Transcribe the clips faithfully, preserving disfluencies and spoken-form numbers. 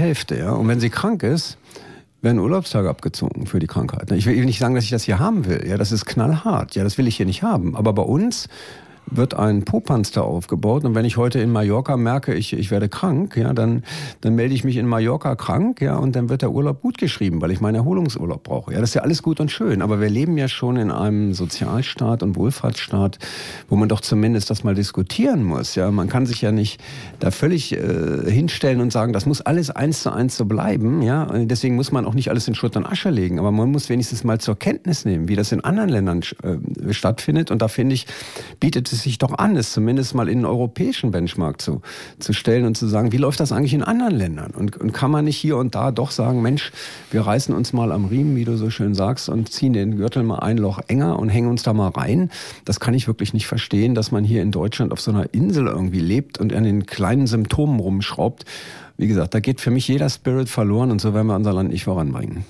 Hälfte. Ja? Und wenn sie krank ist, werden Urlaubstage abgezogen für die Krankheit. Ich will nicht sagen, dass ich das hier haben will. Ja, das ist knallhart. Ja, das will ich hier nicht haben. Aber bei uns wird ein Popanster aufgebaut und wenn ich heute in Mallorca merke, ich, ich werde krank, ja, dann, dann melde ich mich in Mallorca krank, ja, und dann wird der Urlaub gut geschrieben, weil ich meinen Erholungsurlaub brauche. Ja, das ist ja alles gut und schön, aber wir leben ja schon in einem Sozialstaat und Wohlfahrtsstaat, wo man doch zumindest das mal diskutieren muss, ja. Man kann sich ja nicht da völlig äh, hinstellen und sagen, das muss alles eins zu eins so bleiben, ja. Deswegen muss man auch nicht alles in Schutt und Asche legen, aber man muss wenigstens mal zur Kenntnis nehmen, wie das in anderen Ländern äh, stattfindet und da finde ich, bietet es sich doch an, es zumindest mal in einen europäischen Benchmark zu, zu stellen und zu sagen, wie läuft das eigentlich in anderen Ländern? Und, und kann man nicht hier und da doch sagen, Mensch, wir reißen uns mal am Riemen, wie du so schön sagst, und ziehen den Gürtel mal ein Loch enger und hängen uns da mal rein. Das kann ich wirklich nicht verstehen, dass man hier in Deutschland auf so einer Insel irgendwie lebt und an den kleinen Symptomen rumschraubt. Wie gesagt, da geht für mich jeder Spirit verloren und so werden wir unser Land nicht voranbringen.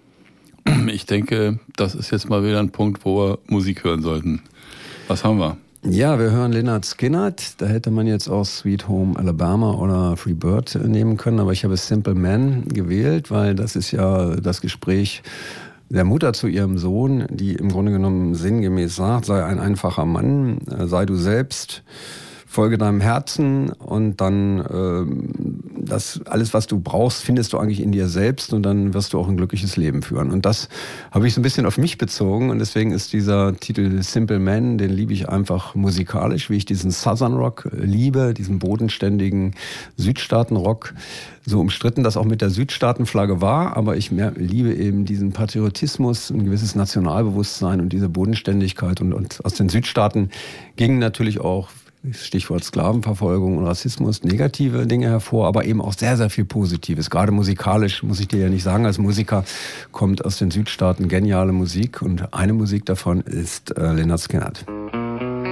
Ich denke, das ist jetzt mal wieder ein Punkt, wo wir Musik hören sollten. Was haben wir? Ja, wir hören Lynyrd Skynyrd. Da hätte man jetzt auch Sweet Home Alabama oder Free Bird nehmen können, aber ich habe Simple Man gewählt, weil das ist ja das Gespräch der Mutter zu ihrem Sohn, die im Grunde genommen sinngemäß sagt, sei ein einfacher Mann, sei du selbst, folge deinem Herzen und dann äh, das alles, was du brauchst, findest du eigentlich in dir selbst und dann wirst du auch ein glückliches Leben führen. Und das habe ich so ein bisschen auf mich bezogen und deswegen ist dieser Titel Simple Man, den liebe ich einfach musikalisch, wie ich diesen Southern Rock liebe, diesen bodenständigen Südstaaten-Rock. So umstritten das auch mit der Südstaatenflagge war, aber ich mehr, liebe eben diesen Patriotismus, ein gewisses Nationalbewusstsein und diese Bodenständigkeit und, und aus den Südstaaten gingen natürlich auch Stichwort Sklavenverfolgung und Rassismus, negative Dinge hervor, aber eben auch sehr, sehr viel Positives. Gerade musikalisch, muss ich dir ja nicht sagen, als Musiker kommt aus den Südstaaten geniale Musik und eine Musik davon ist äh, Lynyrd Skynyrd.